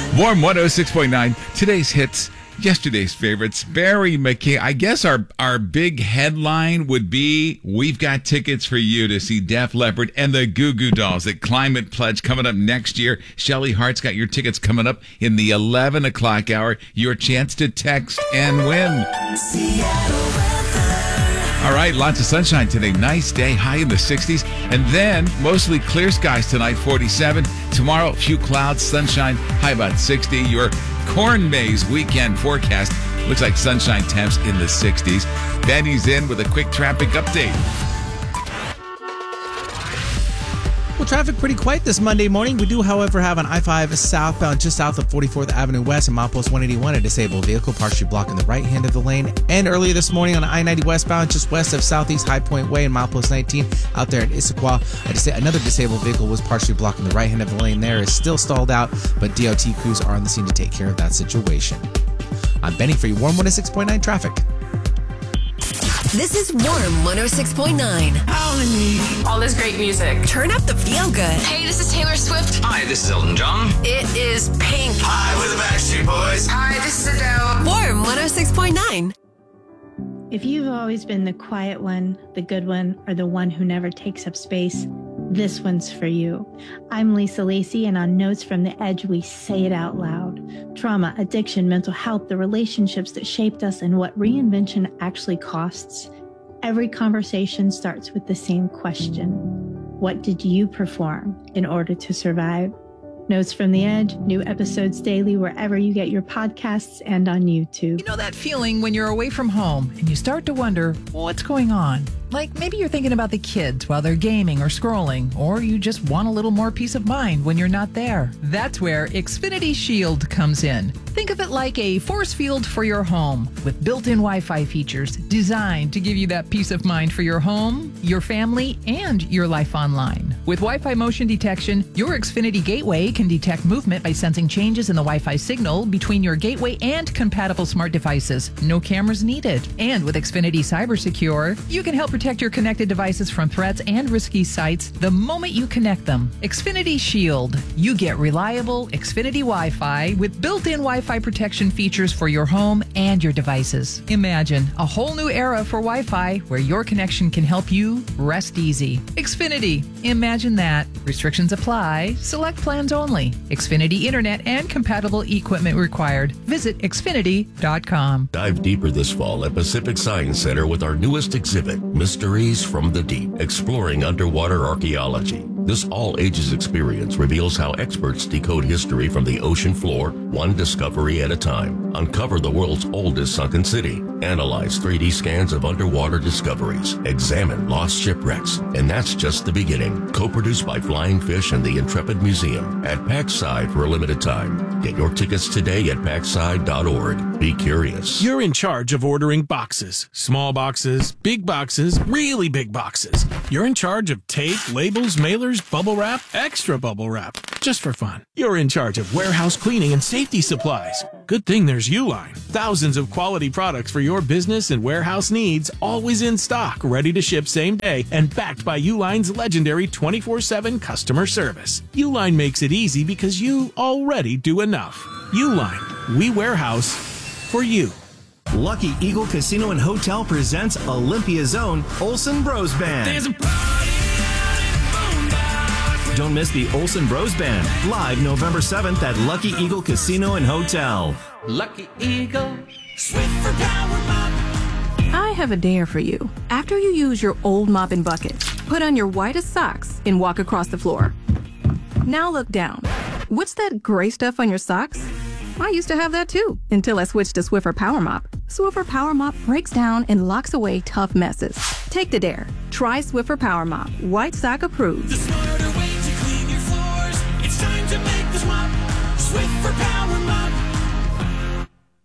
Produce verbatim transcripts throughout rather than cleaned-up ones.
Warm one oh six point nine. Today's hits, yesterday's favorites. Barry McKay. I guess our, our big headline would be, we've got tickets for you to see Def Leppard and the Goo Goo Dolls at Climate Pledge coming up next year. Shelly Hart's got your tickets coming up in the eleven o'clock hour. Your chance to text and win. All right, lots of sunshine today. Nice day, high in the sixties. And then mostly clear skies tonight, forty-seven. Tomorrow, few clouds, sunshine, high about sixty. Your corn maze weekend forecast looks like sunshine temps in the sixties. Benny's in with a quick traffic update. Well, traffic pretty quiet this Monday morning. We do, however, have an I five southbound just south of forty-fourth Avenue West and milepost one eighty-one, a disabled vehicle partially blocking the right hand of the lane. And earlier this morning on I ninety westbound just west of Southeast High Point Way and milepost nineteen out there in Issaquah, a dis- another disabled vehicle was partially blocking the right hand of the lane there. Is still stalled out, but D O T crews are on the scene to take care of that situation. I'm Benny for your Warm one oh six point nine traffic. This is Warm one oh six point nine. All this great music. Turn up the feel good. Hey, this is Taylor Swift. Hi, this is Elton John. It is Pink. Hi, we're the Backstreet Boys. Hi, this is Adele. Warm one oh six point nine. If you've always been the quiet one, the good one, or the one who never takes up space, this one's for you. I'm Lisa Lacey, and on Notes from the Edge, we say it out loud. Trauma, addiction, mental health, the relationships that shaped us, and what reinvention actually costs. Every conversation starts with the same question. What did you perform in order to survive? Notes from the Edge, new episodes daily wherever you get your podcasts and on YouTube. You know that feeling when you're away from home and you start to wonder what's going on? Like maybe you're thinking about the kids while they're gaming or scrolling, or you just want a little more peace of mind when you're not there. That's where Xfinity Shield comes in. Think of it like a force field for your home with built-in Wi-Fi features designed to give you that peace of mind for your home, your family, and your life online. With Wi-Fi motion detection, your Xfinity gateway can detect movement by sensing changes in the Wi-Fi signal between your gateway and compatible smart devices. No cameras needed. And with Xfinity Cyber Secure, you can help protect your connected devices from threats and risky sites the moment you connect them. Xfinity Shield. You get reliable Xfinity Wi-Fi with built-in Wi-Fi protection features for your home and your devices. Imagine a whole new era for Wi-Fi where your connection can help you rest easy. Xfinity. Imagine that. Restrictions apply. Select plans only. Xfinity Internet and compatible equipment required. Visit Xfinity dot com. Dive deeper this fall at Pacific Science Center with our newest exhibit, Mysteries from the Deep, exploring underwater archaeology. This all-ages experience reveals how experts decode history from the ocean floor, one discovery at a time. Uncover the world's oldest sunken city. Analyze three D scans of underwater discoveries. Examine lost shipwrecks. And that's just the beginning. Co-produced by Flying Fish and the Intrepid Museum at Packside for a limited time. Get your tickets today at packside dot org. Be curious. You're in charge of ordering boxes. Small boxes, big boxes, really big boxes. You're in charge of tape, labels, mailers, bubble wrap, extra bubble wrap. Just for fun. You're in charge of warehouse cleaning and safety supplies. Good thing there's Uline. Thousands of quality products for your business and warehouse needs, always in stock, ready to ship same day, and backed by Uline's legendary twenty-four seven customer service. Uline makes it easy because you already do enough. Uline. We warehouse for you. Lucky Eagle Casino and Hotel presents Olympia Zone Olsen Bros Band. There's a party out at Don't miss the Olsen Bros Band, live November seventh at Lucky Eagle Casino and Hotel. Lucky Eagle, Swiffer Power Mop. I have a dare for you. After you use your old mop and bucket, put on your whitest socks and walk across the floor. Now look down. What's that gray stuff on your socks? I used to have that too, until I switched to Swiffer Power Mop. Swiffer Power Mop breaks down and locks away tough messes. Take the dare. Try Swiffer Power Mop. White sock approved. The smarter way to clean your floors. It's time to make the swap. Swiffer Power Mop.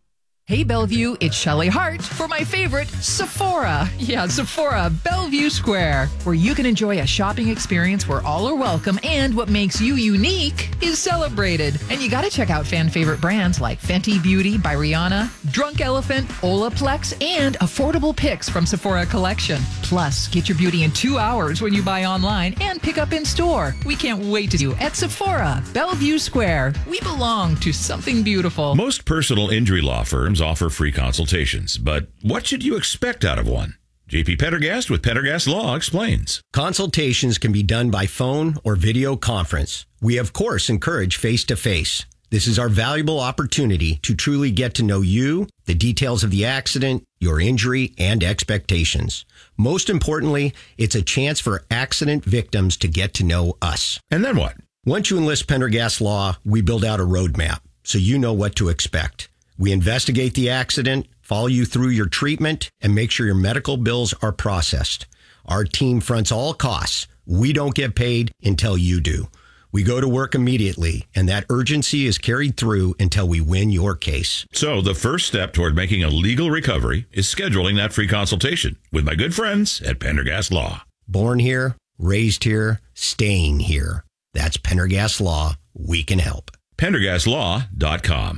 Hey, Bellevue, it's Shelley Hart for my favorite, Sephora. Yeah, Sephora, Bellevue Square, where you can enjoy a shopping experience where all are welcome and what makes you unique is celebrated. And you got to check out fan favorite brands like Fenty Beauty by Rihanna, Drunk Elephant, Olaplex, and affordable picks from Sephora Collection. Plus, get your beauty in two hours when you buy online and pick up in store. We can't wait to see you at Sephora, Bellevue Square. We belong to something beautiful. Most personal injury law firms offer free consultations, but what should you expect out of one? J P Pendergast with Pendergast Law explains. Consultations can be done by phone or video conference. We, of course, encourage face-to-face. This is our valuable opportunity to truly get to know you, the details of the accident, your injury, and expectations. Most importantly, it's a chance for accident victims to get to know us. And then what? Once you enlist Pendergast Law, we build out a roadmap so you know what to expect. We investigate the accident, follow you through your treatment, and make sure your medical bills are processed. Our team fronts all costs. We don't get paid until you do. We go to work immediately, and that urgency is carried through until we win your case. So the first step toward making a legal recovery is scheduling that free consultation with my good friends at Pendergast Law. Born here, raised here, staying here. That's Pendergast Law. We can help. Pendergast Law dot com.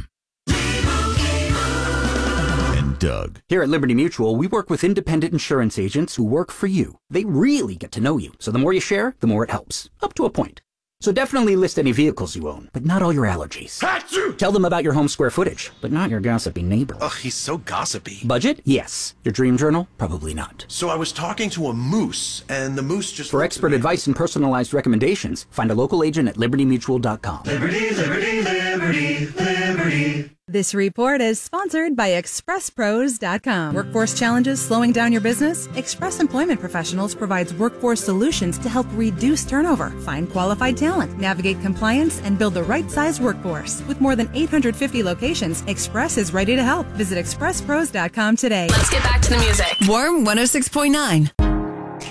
Doug. Here at Liberty Mutual, we work with independent insurance agents who work for you. They really get to know you. So the more you share, the more it helps. Up to a point. So definitely list any vehicles you own, but not all your allergies. Achoo! Tell them about your home square footage, but not your gossipy neighbor. Ugh, he's so gossipy. Budget? Yes. Your dream journal? Probably not. So I was talking to a moose, and the moose just... For expert advice and personalized recommendations, find a local agent at liberty mutual dot com. Liberty, liberty, liberty, liberty. This report is sponsored by express pros dot com. Workforce challenges slowing down your business? Express Employment Professionals provides workforce solutions to help reduce turnover, find qualified talent, navigate compliance, and build the right size workforce. With more than eight hundred fifty locations, Express is ready to help. Visit express pros dot com today. Let's get back to the music. Warm one oh six point nine.